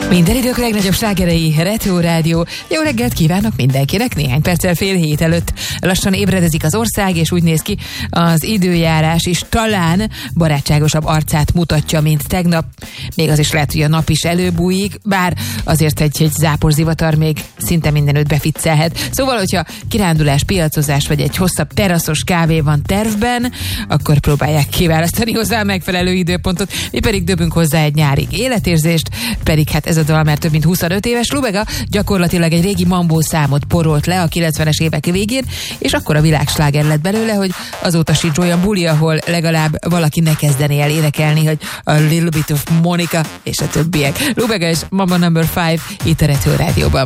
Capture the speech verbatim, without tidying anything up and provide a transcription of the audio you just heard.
Minden idők legnagyobb slágerei, Retro Rádió. Jó reggelt kívánok mindenkinek, néhány perccel fél hét előtt. Lassan ébredezik az ország, és úgy néz ki, az időjárás is talán barátságosabb arcát mutatja, mint tegnap. Még az is lehet, hogy a nap is előbújik, bár azért egy, egy záporzivatar még szinte mindenütt beficcelhet. Szóval, hogyha kirándulás, piacozás vagy egy hosszabb teraszos kávé van tervben, akkor próbálják kiválasztani hozzá a megfelelő időpontot. Mi pedig dobunk hozzá egy nyárig életérzést, pedig hát ez a dal már több mint huszonöt éves. Lubega gyakorlatilag egy régi Mambo számot porolt le a kilencvenes évek végén, és akkor a világsláger lett belőle, hogy azóta sincs olyan buli, ahol legalább valaki ne kezdené el énekelni, hogy a Little Bit of Monica és a többiek. Lubega és Mama number five itt a Retro Rádióban.